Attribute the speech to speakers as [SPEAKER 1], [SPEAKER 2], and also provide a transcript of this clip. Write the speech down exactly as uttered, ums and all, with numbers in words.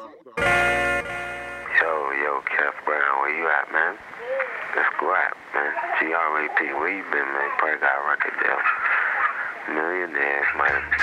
[SPEAKER 1] Yo, yo, Kev Brown, where you at, man? Let's go out, man. G R A P, where you been, man? Probably got a record deal. Millionaires might have